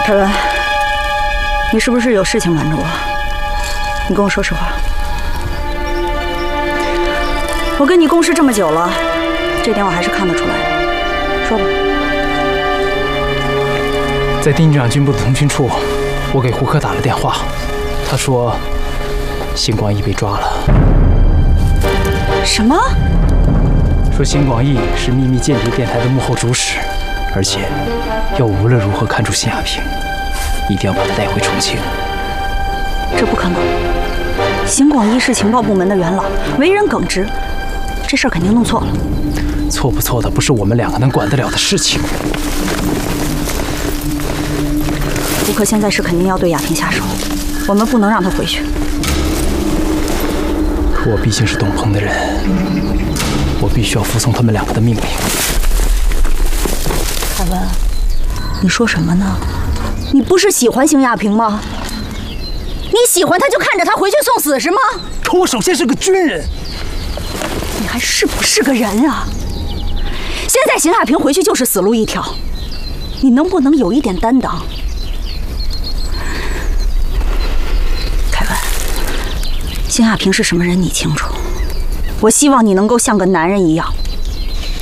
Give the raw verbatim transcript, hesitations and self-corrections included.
凯文，你是不是有事情瞒着我？你跟我说实话。我跟你共事这么久了，这点我还是看得出来的。说吧。 在丁长军部的通讯处，我给胡克打了电话，他说辛广义被抓了。 什么？ 说辛广义是秘密间谍电台的幕后主使，而且要无论如何看住辛亚平，一定要把他带回重庆。 这不可能！辛广义是情报部门的元老，为人耿直，这事儿肯定弄错了。 错不错的不是我们两个能管得了的事情。 胡克现在是肯定要对亚平下手，我们不能让他回去。 可我毕竟是董鹏的人，我必须要服从他们两个的命令。 凯文，你说什么呢？你不是喜欢辛亚平吗？你喜欢他就看着他回去送死是吗？ 可我首先是个军人。 你还是不是个人啊？现在辛亚平回去就是死路一条，你能不能有一点担当？凯文，辛亚平是什么人你清楚，我希望你能够像个男人一样